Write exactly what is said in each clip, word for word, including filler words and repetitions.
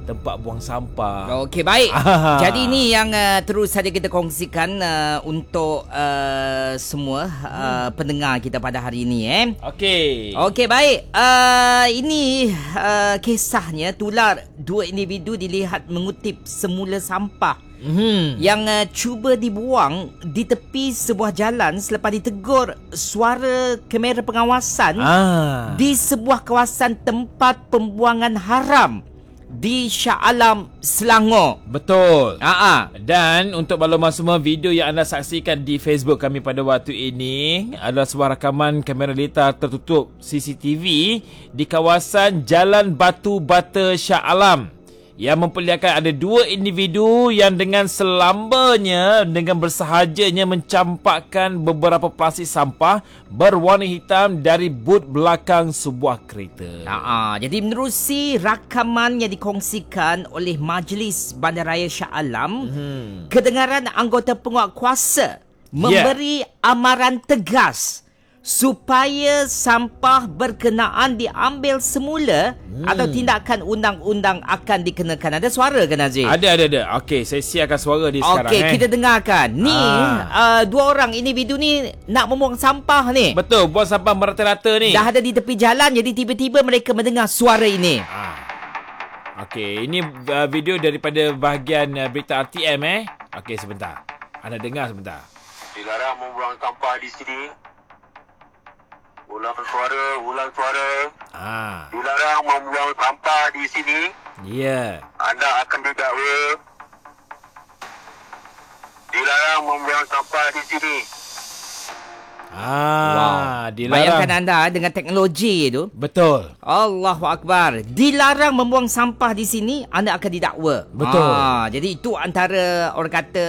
tempat buang sampah. Okey, baik. Jadi ni yang uh, terus saja kita kongsikan uh, untuk uh, semua uh, pendengar kita pada hari ini eh. Okey. Okey, baik. Uh, ini uh, kisahnya tular dua individu dilihat mengutip semula sampah Hmm. yang uh, cuba dibuang di tepi sebuah jalan selepas ditegur suara kamera pengawasan Ah. di sebuah kawasan tempat pembuangan haram di Shah Alam, Selangor. Betul. Ah, Dan untuk makluman semua, video yang anda saksikan di Facebook kami pada waktu ini adalah sebuah rakaman kamera litar tertutup C C T V di kawasan Jalan Batu Bata Shah Alam, yang memperlihatkan ada dua individu yang dengan selambanya, dengan bersahajanya mencampakkan beberapa plastik sampah berwarna hitam dari but belakang sebuah kereta. Ah, jadi menerusi rakaman yang dikongsikan oleh Majlis Bandaraya Shah Alam, hmm. kedengaran anggota penguatkuasa memberi yeah. amaran tegas supaya sampah berkenaan diambil semula hmm. atau tindakan undang-undang akan dikenakan. Ada suara ke, Nazir? Ada, ada, ada. Okey, saya siarkan suara di sekarang. Okey, eh. kita dengarkan. Ni ah. uh, dua orang individu ni nak membuang sampah ni. Betul, buang sampah merata-rata ni. Dah ada di tepi jalan, jadi tiba-tiba mereka mendengar suara ini. Ah. Okey, ini uh, video daripada bahagian uh, berita R T M eh. Okey, sebentar. Anda dengar sebentar. Dilarang membuang sampah di sini. Ulang suara, ulang suara. Ah. Dilarang membuang sampah di sini. Ya. Yeah. Anda akan didakwa. Dilarang membuang sampah di sini. Ah, wow. Dilarang. Bayangkan anda dengan teknologi itu. Betul. Allahu Akbar. Dilarang membuang sampah di sini, anda akan didakwa. Betul. Ah, jadi itu antara orang kata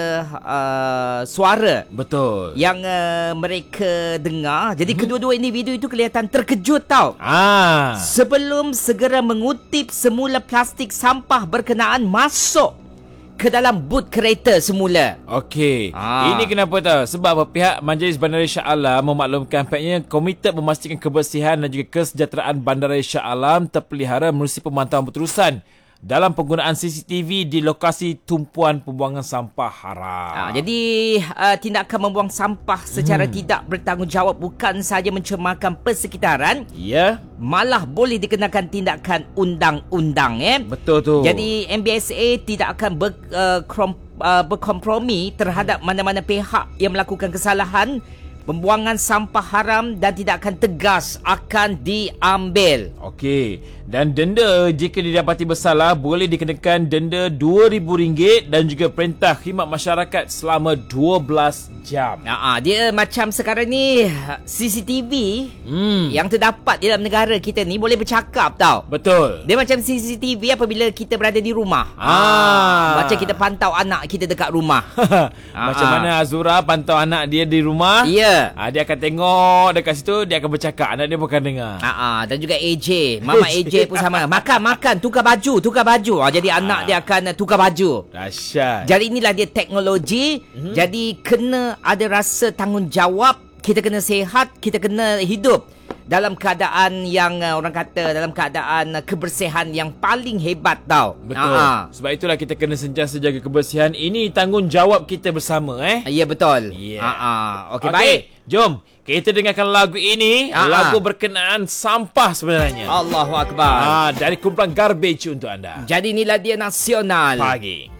uh, suara. Betul. Yang uh, mereka dengar. Jadi hmm. kedua-dua individu itu kelihatan terkejut tau. Ah. Sebelum segera mengutip semula plastik sampah berkenaan masuk ke dalam but kereta semula. Okey. Ah. Ini kenapa tahu? Sebab apa? Pihak Majlis Bandaraya Shah Alam memaklumkan pihaknya komited memastikan kebersihan dan juga kesejahteraan Bandaraya Shah Alam terpelihara menerusi pemantauan berterusan dalam penggunaan C C T V di lokasi tumpuan pembuangan sampah haram. Ah, jadi uh, tindakan membuang sampah secara hmm. tidak bertanggungjawab bukan sahaja mencemarkan persekitaran, ya, malah boleh dikenakan tindakan undang-undang eh. Betul tu. Jadi M B S A tidak akan ber, uh, krom, uh, berkompromi terhadap mana-mana pihak yang melakukan kesalahan pembuangan sampah haram dan tidak akan tegas akan diambil. Okey. Dan denda jika didapati bersalah boleh dikenakan denda dua ribu ringgit dan juga perintah khidmat masyarakat selama dua belas jam. Nah, dia macam sekarang ni C C T V hmm. yang terdapat di dalam negara kita ni boleh bercakap tau. Betul. Dia macam C C T V apabila kita berada di rumah. Ah. Macam kita pantau anak kita dekat rumah. Macam mana Azura pantau anak dia di rumah? Ya. Yeah. Ah, dia akan tengok dekat situ, dia akan bercakap, anak dia bukan dengar. Ah, ah. Dan juga A J, Mama A J pun sama. Makan, makan, tukar baju, tukar baju. Ah, jadi ah. anak dia akan tukar baju. Dahsyat. Jadi inilah dia teknologi. Mm-hmm. Jadi kena ada rasa tanggungjawab. Kita kena sihat, kita kena hidup dalam keadaan yang uh, orang kata dalam keadaan uh, kebersihan yang paling hebat tau. Betul. Aa. Sebab itulah kita kena sentiasa jaga kebersihan. Ini tanggungjawab kita bersama eh. Ya, betul. Yeah. Aa. Okey, Okay, baik. Jom kita dengarkan lagu ini. Aa. Lagu berkenaan sampah sebenarnya. Allahu Akbar. Ah, dari kumpulan Garbage untuk anda. Jadi inilah dia Nasional Pagi.